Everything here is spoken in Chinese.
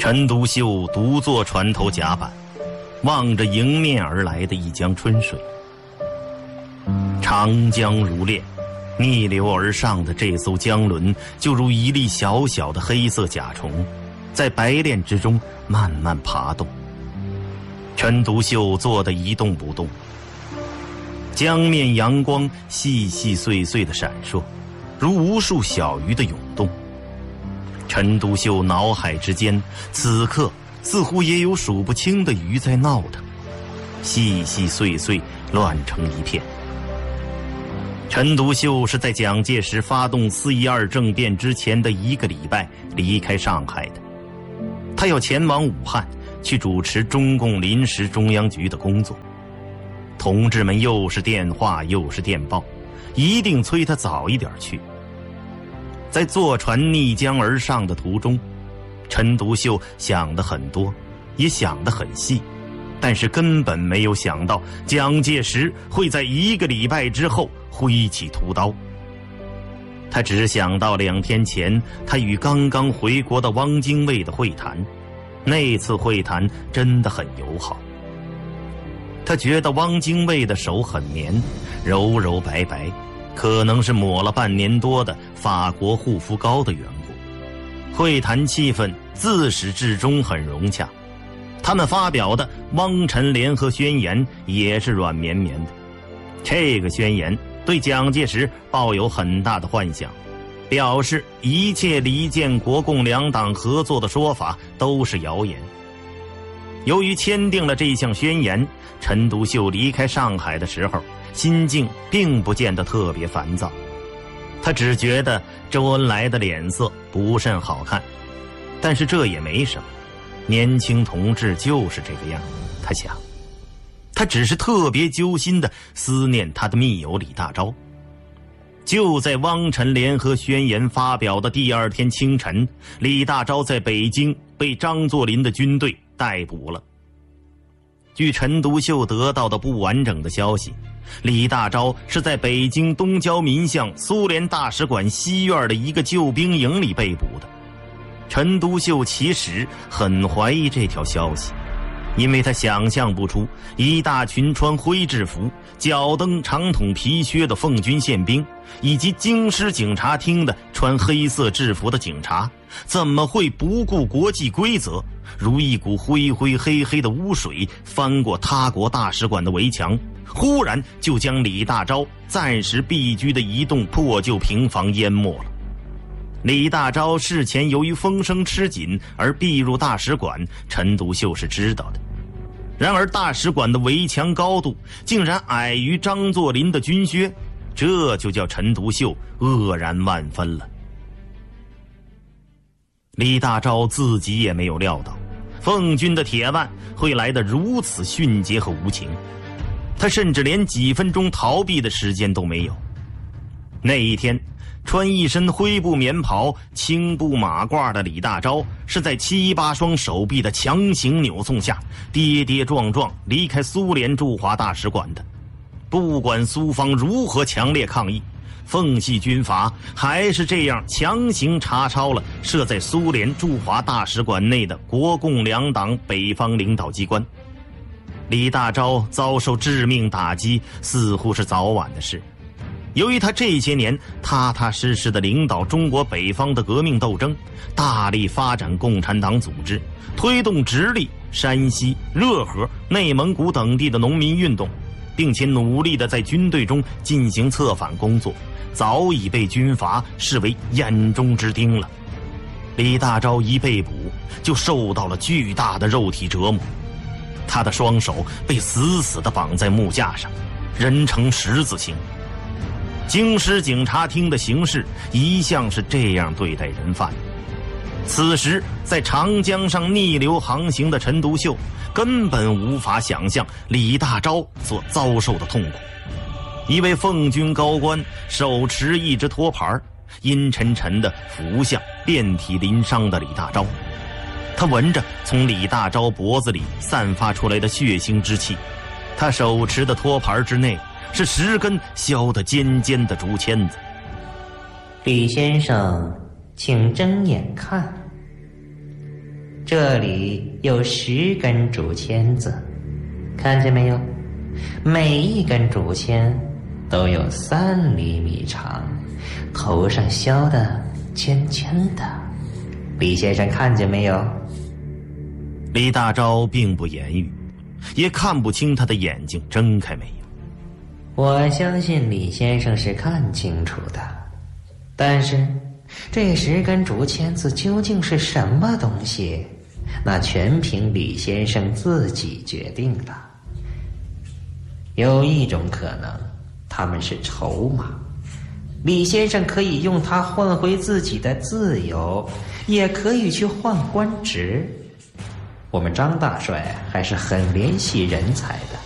陈独秀独坐船头甲板，望着迎面而来的一江春水。长江如练，逆流而上的这艘江轮就如一粒小小的黑色甲虫，在白练之中慢慢爬动。陈独秀坐得一动不动，江面阳光细细碎碎的闪烁，如无数小鱼的涌动。陈独秀脑海之间，此刻似乎也有数不清的鱼在闹腾，细细碎碎乱成一片。陈独秀是在蒋介石发动4·12政变之前的1个礼拜离开上海的，他要前往武汉去主持中共临时中央局的工作。同志们又是电话又是电报，一定催他早一点去。在坐船逆江而上的途中，陈独秀想得很多，也想得很细，但是根本没有想到蒋介石会在1个礼拜之后挥起屠刀。他只想到2天前他与刚刚回国的汪精卫的会谈，那次会谈真的很友好。他觉得汪精卫的手很绵，柔柔白白，可能是抹了半年多的法国护肤膏的缘故。会谈气氛自始至终很融洽，他们发表的汪陈联合宣言也是软绵绵的。这个宣言对蒋介石抱有很大的幻想，表示一切离间国共两党合作的说法都是谣言。由于签订了这项宣言，陈独秀离开上海的时候心境并不见得特别烦躁，他只觉得周恩来的脸色不甚好看，但是这也没什么，年轻同志就是这个样，他想。他只是特别揪心地思念他的密友李大钊。就在汪陈联合宣言发表的第2天清晨，李大钊在北京被张作霖的军队逮捕了。据陈独秀得到的不完整的消息，李大钊是在北京东郊民巷苏联大使馆西院的一个旧兵营里被捕的。陈独秀其实很怀疑这条消息，因为他想象不出一大群穿灰制服、脚蹬长筒皮靴的奉军宪兵，以及京师警察厅的穿黑色制服的警察，怎么会不顾国际规则，如一股灰灰黑黑的污水翻过他国大使馆的围墙，忽然就将李大钊暂时避居的一栋破旧平房淹没了。李大钊事前由于风声吃紧而避入大使馆，陈独秀是知道的。然而大使馆的围墙高度竟然矮于张作霖的军靴，这就叫陈独秀愕然万分了。李大钊自己也没有料到奉军的铁腕会来得如此迅捷和无情，他甚至连几分钟逃避的时间都没有。那一天，穿一身灰布棉袍、青布马褂的李大钊是在7、8双手臂的强行扭送下，跌跌撞撞离开苏联驻华大使馆的。不管苏方如何强烈抗议，奉系军阀还是这样强行查抄了设在苏联驻华大使馆内的国共两党北方领导机关。李大钊遭受致命打击似乎是早晚的事。由于他这些年踏踏实实地领导中国北方的革命斗争，大力发展共产党组织，推动直隶、山西、热河、内蒙古等地的农民运动，并且努力地在军队中进行策反工作，早已被军阀视为眼中之钉了。李大钊一被捕就受到了巨大的肉体折磨，他的双手被死死地绑在木架上，人呈十字形。京师警察厅的形势一向是这样对待人犯的。此时在长江上逆流航行的陈独秀根本无法想象李大钊所遭受的痛苦。一位奉军高官手持一只托盘，阴沉沉地俯向遍体鳞伤的李大钊，他闻着从李大钊脖子里散发出来的血腥之气，他手持的托盘之内是10根削得尖尖的竹签子。 李先生，请睁眼看。 这里有10根竹签子，看见没有？每一根竹签都有3厘米长，头上削得尖尖的。李先生看见没有？ 李大钊并不言语，也看不清他的眼睛睁开没有。 我相信李先生是看清楚的，但是这10根竹签子究竟是什么东西，那全凭李先生自己决定了。有一种可能，他们是筹码，李先生可以用它换回自己的自由，也可以去换官职。我们张大帅还是很怜惜人才的。